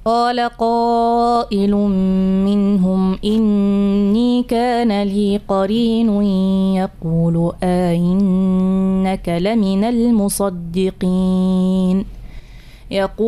قال قائل منهم إني كان لي قرين يقول أئنك لمن المصدقين